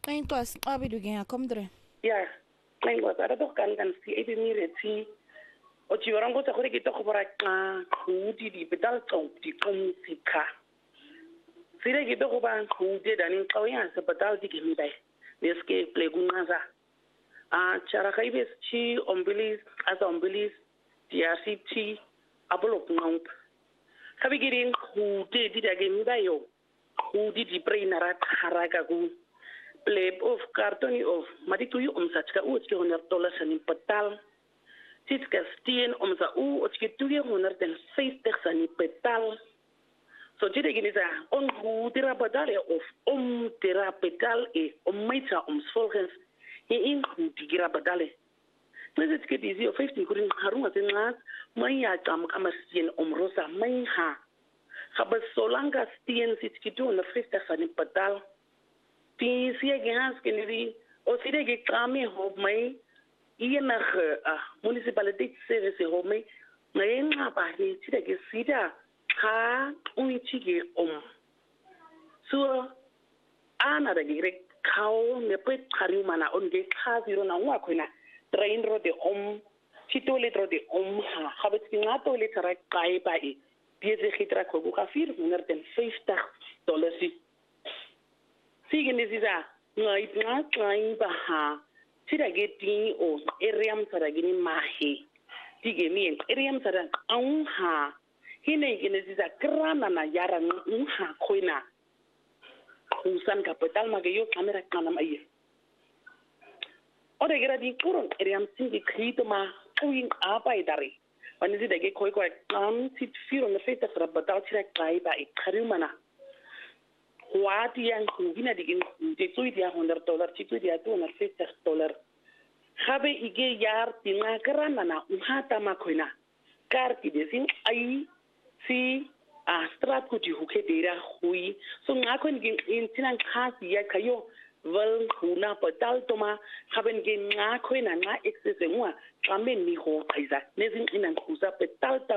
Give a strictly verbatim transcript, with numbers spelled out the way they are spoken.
Into as abidu gen komdre. ya ngai ngwa tsara to kan kan si e be mi re ti o ti ora ngo tsa gore ke to go bora ka khudi di pedal tsong di kom si ka sire ke to go ba khudi da ni tlo ya se pedal di ke mi dai neske ple gungaza a chara ga ibe chi ombilis as ombilis di a C T abolo ngomp ga be ke ding khudi di da ke mi dai yo khudi di brainera kharaga go pleb of kartoni of maditu yu omsa tska u tski honderd dollars in petal tska steen omsa u tski tuge honderd vijftig in petal so jide giniza on hu dira badale of om dira petal e om meita om volgens e in hu dira badale Nese tski dizi of fifteen kurin harunga zingas mai ya kam kama steen om rosa mai ha Gaba solanga steen tski tu honderd vijftig in petal Ti sia gas keniri o sire ke kame ho mai iena a municipality service ho mai ngai nga ba he sire ke sida ka ui chige om so ana da gire kao ne pe khari mana on ge kha zero na wa khona train ro de om titole ro de om ha gabe tsinga to le tsara kai ba e die se gitra go ga vierhonderdvijftig dollars Sige nisiza ngai nga ngai ba ha tira geti o eriam tsara gini mahi tige mi eriam tsara ang ha hine gine nisiza krana na yara ng ha khoina usan kapital magayo kamera kana mai ore gira di kurun eriam singi krito ma kuin abai dari wanisi dage koi koi kam tit firo na feta fra batal tira kai ba e kharumana Wat yang kungina digin titui dia honderd dollar titui dia tu na vijftig dollar. Habe ige jaar tinga karana na umhata makoina. Karti desin ai si a strat kuti huke dera hui. So ngakon gin intinang khasi ya kayo vel huna patal toma haben gin ngakoina nga excess ngwa kamen ni ho kaisa. Nezin inang kusa petal